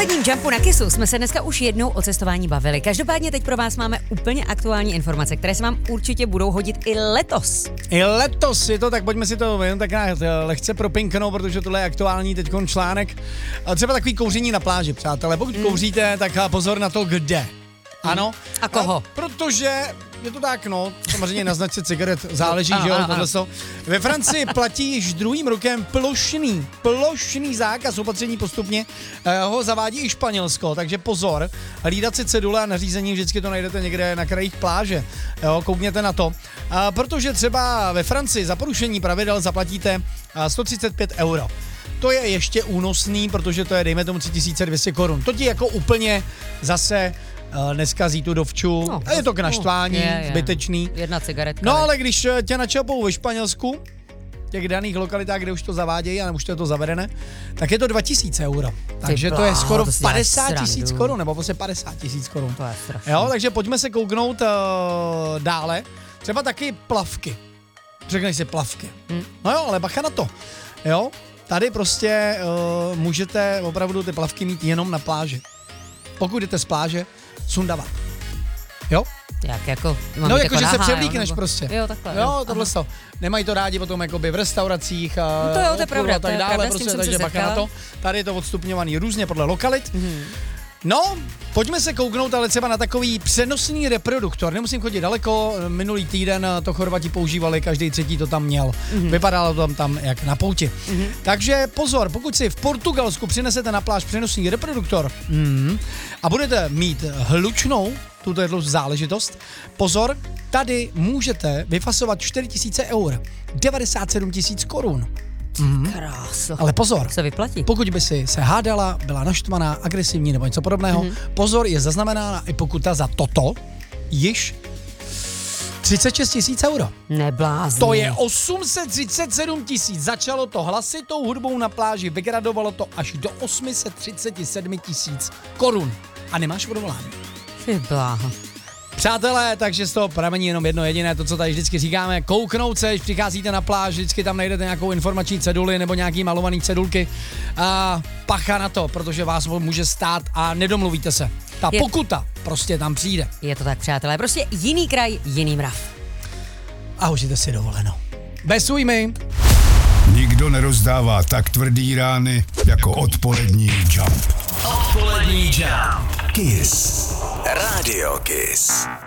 Odpoledním Jumpu na Kissu jsme se dneska už jednou o cestování bavili. Každopádně teď pro vás máme úplně aktuální informace, které se vám určitě budou hodit i letos. I letos je to, tak pojďme si to jen tak lehce propinknout, protože tohle je aktuální teďkon článek. Třeba takový kouření na pláži, přátelé. Pokud kouříte, tak pozor na to, kde. Ano. A koho? Protože je to tak, no, samozřejmě na značce cigaret záleží, že jo, tohle. Ve Francii platí již druhým rokem plošný zákaz opatření postupně, ho zavádí i Španělsko, takže pozor, hlídat si cedule a nařízení, vždycky to najdete někde na krajích pláže, jo, koukněte na to, protože třeba ve Francii za porušení pravidel zaplatíte 135 €. To je ještě únosný, protože to je, dejme tomu, 3200 korun. To ti jako úplně zase neskazí tu dovču. No, a je to k naštvání, zbytečný. Jedna cigaretka. No ale když tě načapou ve Španělsku, těch daných lokalitách, kde už to zavádějí, a už to je to zavedené, tak je to 2000 €. Takže to je skoro 50 000 korun, nebo prostě 50 000 korun. To je strašný. Jo, takže pojďme se kouknout dále. Třeba taky plavky. Řekneš si plavky. No jo, ale bacha na to. Jo, tady prostě můžete opravdu ty plavky mít jenom na pláži. Pokud jdete z pláže, sundavat. Jo? Jak jako? No jako, že se převlíkneš prostě. Jo, takhle. Jo, tohle to. Nemají to rádi potom jakoby v restauracích a no to jo, to je pravda, tak dále, prostě, takže bacha na to. Tady je to odstupňovaný různě podle lokalit. No, pojďme se kouknout ale třeba na takový přenosný reproduktor. Nemusím chodit daleko, minulý týden to Chorvati používali, každý třetí to tam měl. Vypadalo to tam jak na pouti. Takže pozor, pokud si v Portugalsku přinesete na pláž přenosný reproduktor a budete mít hlučnou tuto záležitost, pozor, tady můžete vyfasovat 4000 €, 97 000 korun. Krása. Ale pozor, se vyplatí. Pokud by si se hádala, byla naštvaná, agresivní nebo něco podobného, pozor, je zaznamenána i pokuta za toto již 36 000 €. Neblázni. To je 837 000. Začalo to hlasitou hudbou na pláži, vygradovalo to až do 837 000 korun. A nemáš odvolání. Ty bláho. Přátelé, takže z toho pramení jenom jedno jediné, to, co tady vždycky říkáme, kouknout se, když přicházíte na pláž, vždycky tam najdete nějakou informační ceduli nebo nějaký malovaný cedulky. A pacha na to, protože vás může stát a nedomluvíte se. Ta pokuta prostě tam přijde. Je to tak, přátelé, prostě jiný kraj, jiný mrav. A užijte si dovoleno. Bez újmy. Nikdo nerozdává tak tvrdý rány jako odpolední Jump. Odpolední Jump. Kiss. Radio Kiss.